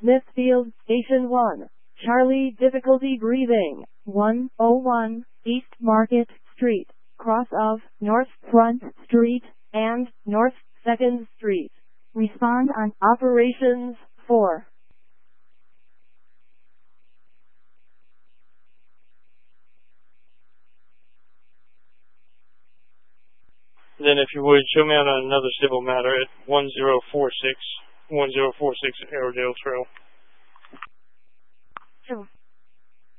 Smithfield, Station 1. Charlie, difficulty breathing. 101, East Market Street, cross of North Front Street and North 2nd Street. Respond on Operations 4. Then if you would, show me on another civil matter at 1046 Airedale Trail. Sure.